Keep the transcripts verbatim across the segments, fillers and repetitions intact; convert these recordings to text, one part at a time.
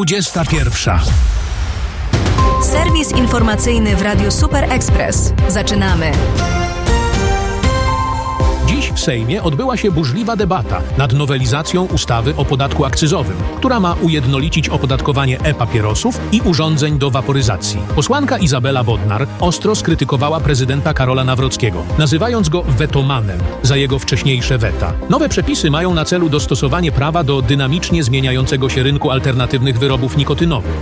dwudziesta pierwsza. Serwis informacyjny w Radiu Super Express. Zaczynamy. Dziś w Sejmie odbyła się burzliwa debata nad nowelizacją ustawy o podatku akcyzowym, która ma ujednolicić opodatkowanie e-papierosów i urządzeń do waporyzacji. Posłanka Izabela Bodnar ostro skrytykowała prezydenta Karola Nawrockiego, nazywając go wetomanem za jego wcześniejsze weta. Nowe przepisy mają na celu dostosowanie prawa do dynamicznie zmieniającego się rynku alternatywnych wyrobów nikotynowych.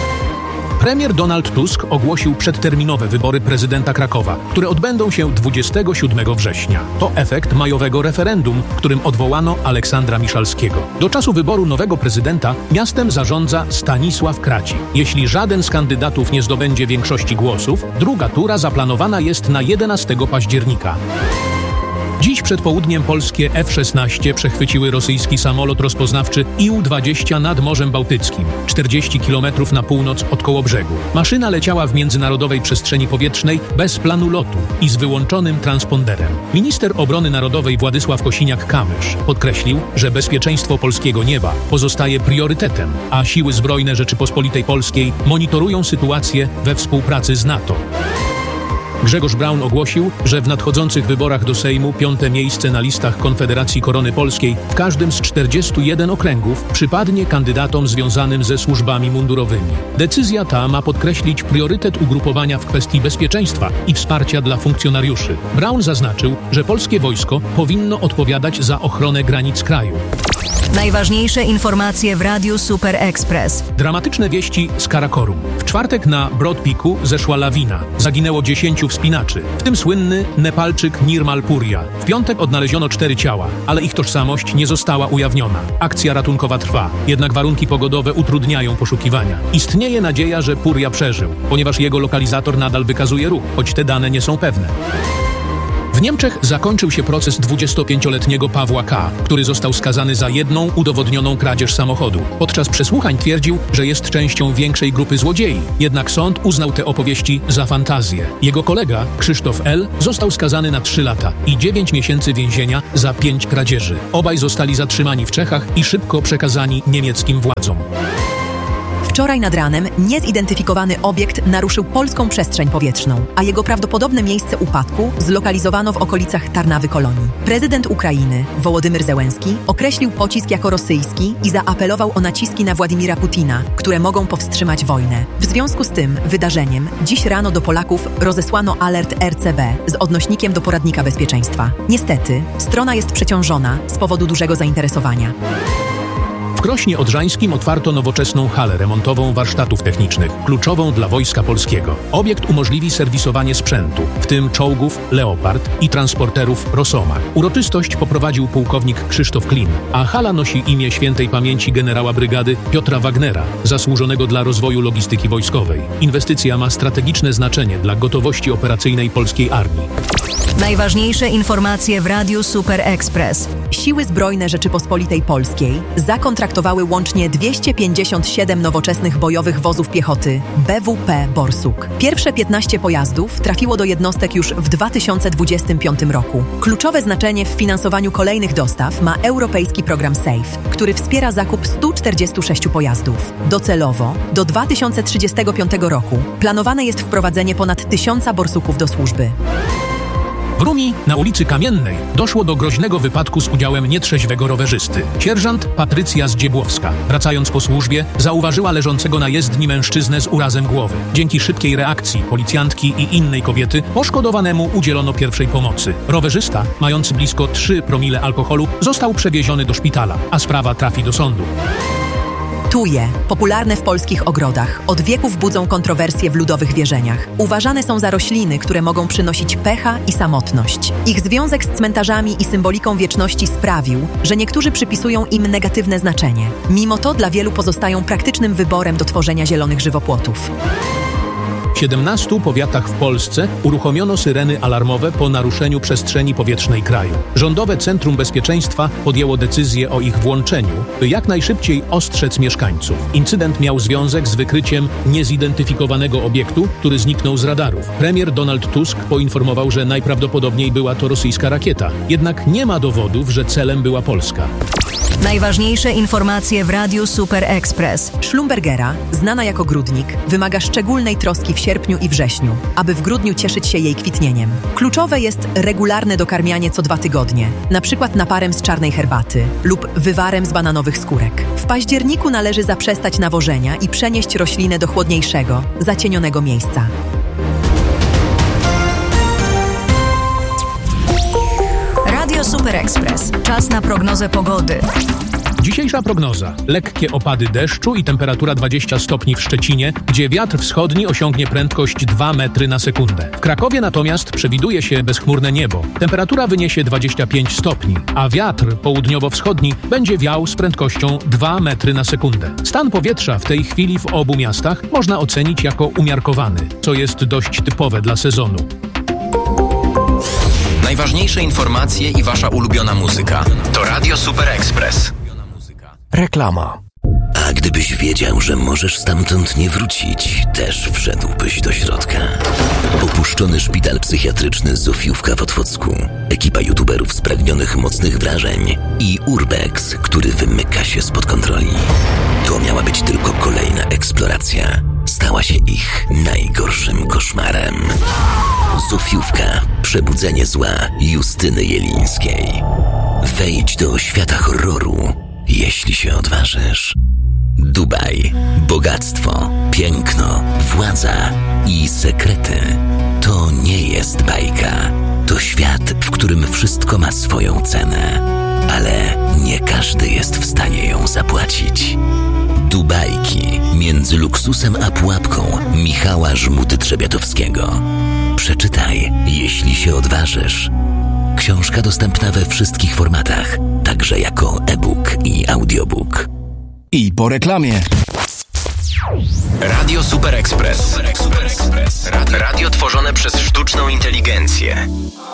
Premier Donald Tusk ogłosił przedterminowe wybory prezydenta Krakowa, które odbędą się dwudziestego siódmego września. To efekt majowego referendum, którym odwołano Aleksandra Miszalskiego. Do czasu wyboru nowego prezydenta miastem zarządza Stanisław Kraci. Jeśli żaden z kandydatów nie zdobędzie większości głosów, druga tura zaplanowana jest na jedenastego października. Dziś przed południem polskie F szesnaście przechwyciły rosyjski samolot rozpoznawczy I U dwadzieścia nad Morzem Bałtyckim, czterdzieści kilometrów na północ od Kołobrzegu. Maszyna leciała w międzynarodowej przestrzeni powietrznej bez planu lotu i z wyłączonym transponderem. Minister Obrony Narodowej Władysław Kosiniak-Kamysz podkreślił, że bezpieczeństwo polskiego nieba pozostaje priorytetem, a siły zbrojne Rzeczypospolitej Polskiej monitorują sytuację we współpracy z NATO. Grzegorz Braun ogłosił, że w nadchodzących wyborach do Sejmu piąte miejsce na listach Konfederacji Korony Polskiej w każdym z czterdziestu jeden okręgów przypadnie kandydatom związanym ze służbami mundurowymi. Decyzja ta ma podkreślić priorytet ugrupowania w kwestii bezpieczeństwa i wsparcia dla funkcjonariuszy. Braun zaznaczył, że polskie wojsko powinno odpowiadać za ochronę granic kraju. Najważniejsze informacje w Radiu Super Express. Dramatyczne wieści z Karakorum. W czwartek na Broad Peaku zeszła lawina. Zaginęło dziesięciu wspinaczy, w tym słynny Nepalczyk Nirmal Purja. W piątek odnaleziono cztery ciała, ale ich tożsamość nie została ujawniona. Akcja ratunkowa trwa, jednak warunki pogodowe utrudniają poszukiwania. Istnieje nadzieja, że Purja przeżył, ponieważ jego lokalizator nadal wykazuje ruch, choć te dane nie są pewne. W Niemczech zakończył się proces dwudziestopięcioletniego Pawła K., który został skazany za jedną udowodnioną kradzież samochodu. Podczas przesłuchań twierdził, że jest częścią większej grupy złodziei. Jednak sąd uznał te opowieści za fantazję. Jego kolega, Krzysztof L., został skazany na trzy lata i dziewięć miesięcy więzienia za pięć kradzieży. Obaj zostali zatrzymani w Czechach i szybko przekazani niemieckim władzom. Wczoraj nad ranem niezidentyfikowany obiekt naruszył polską przestrzeń powietrzną, a jego prawdopodobne miejsce upadku zlokalizowano w okolicach Tarnawy-Kolonii. Prezydent Ukrainy, Wołodymyr Zełenski, określił pocisk jako rosyjski i zaapelował o naciski na Władimira Putina, które mogą powstrzymać wojnę. W związku z tym wydarzeniem dziś rano do Polaków rozesłano alert R C B z odnośnikiem do poradnika bezpieczeństwa. Niestety, strona jest przeciążona z powodu dużego zainteresowania. W Krośnie Odrzańskim otwarto nowoczesną halę remontową warsztatów technicznych, kluczową dla Wojska Polskiego. Obiekt umożliwi serwisowanie sprzętu, w tym czołgów Leopard i transporterów Rosomach. Uroczystość poprowadził pułkownik Krzysztof Klin, a hala nosi imię świętej pamięci generała brygady Piotra Wagnera, zasłużonego dla rozwoju logistyki wojskowej. Inwestycja ma strategiczne znaczenie dla gotowości operacyjnej polskiej armii. Najważniejsze informacje w Radiu Super Express. Siły Zbrojne Rzeczypospolitej Polskiej zakontraktowały łącznie dwieście pięćdziesiąt siedem nowoczesnych bojowych wozów piechoty B W P Borsuk. Pierwsze piętnaście pojazdów trafiło do jednostek już w dwa tysiące dwudziestym piątym roku. Kluczowe znaczenie w finansowaniu kolejnych dostaw ma europejski program SAFE, który wspiera zakup stu czterdziestu sześciu pojazdów. Docelowo do dwa tysiące trzydziestego piątego roku planowane jest wprowadzenie ponad tysiąca Borsuków do służby. W Rumi, na ulicy Kamiennej, doszło do groźnego wypadku z udziałem nietrzeźwego rowerzysty. Sierżant Patrycja Zdziebłowska, wracając po służbie, zauważyła leżącego na jezdni mężczyznę z urazem głowy. Dzięki szybkiej reakcji policjantki i innej kobiety poszkodowanemu udzielono pierwszej pomocy. Rowerzysta, mający blisko trzy promile alkoholu, został przewieziony do szpitala, a sprawa trafi do sądu. Tuje, popularne w polskich ogrodach, od wieków budzą kontrowersje w ludowych wierzeniach. Uważane są za rośliny, które mogą przynosić pecha i samotność. Ich związek z cmentarzami i symboliką wieczności sprawił, że niektórzy przypisują im negatywne znaczenie. Mimo to dla wielu pozostają praktycznym wyborem do tworzenia zielonych żywopłotów. W siedemnastu powiatach w Polsce uruchomiono syreny alarmowe po naruszeniu przestrzeni powietrznej kraju. Rządowe Centrum Bezpieczeństwa podjęło decyzję o ich włączeniu, by jak najszybciej ostrzec mieszkańców. Incydent miał związek z wykryciem niezidentyfikowanego obiektu, który zniknął z radarów. Premier Donald Tusk poinformował, że najprawdopodobniej była to rosyjska rakieta. Jednak nie ma dowodów, że celem była Polska. Najważniejsze informacje w Radiu Super Express. Schlumbergera, znana jako grudnik, wymaga szczególnej troski w sierpniu i wrześniu, aby w grudniu cieszyć się jej kwitnieniem. Kluczowe jest regularne dokarmianie co dwa tygodnie, na przykład naparem z czarnej herbaty lub wywarem z bananowych skórek. W październiku należy zaprzestać nawożenia i przenieść roślinę do chłodniejszego, zacienionego miejsca. Radio Super Express. Czas na prognozę pogody. Dzisiejsza prognoza. Lekkie opady deszczu i temperatura dwadzieścia stopni w Szczecinie, gdzie wiatr wschodni osiągnie prędkość dwa metry na sekundę. W Krakowie natomiast przewiduje się bezchmurne niebo. Temperatura wyniesie dwadzieścia pięć stopni, a wiatr południowo-wschodni będzie wiał z prędkością dwa metry na sekundę. Stan powietrza w tej chwili w obu miastach można ocenić jako umiarkowany, co jest dość typowe dla sezonu. Najważniejsze informacje i wasza ulubiona muzyka to Radio Super Express. Reklama. A gdybyś wiedział, że możesz stamtąd nie wrócić, też wszedłbyś do środka. Opuszczony szpital psychiatryczny Zofiówka w Otwocku, ekipa youtuberów spragnionych mocnych wrażeń i Urbex, który wymyka się spod kontroli. To miała być tylko kolejna eksploracja. Stała się ich najgorszym koszmarem. Zofiówka. Przebudzenie zła Justyny Jelińskiej. Wejdź do świata horroru, jeśli się odważysz. Dubaj. Bogactwo, piękno, władza i sekrety. To nie jest bajka. To świat, w którym wszystko ma swoją cenę. Ale nie każdy jest w stanie ją zapłacić. Dubajki między luksusem a pułapką Michała Żmuty-Trzebiatowskiego. Przeczytaj, jeśli się odważysz. Książka dostępna we wszystkich formatach, także jako e-book i audiobook. I po reklamie. Radio Super Express. Radio tworzone przez sztuczną inteligencję.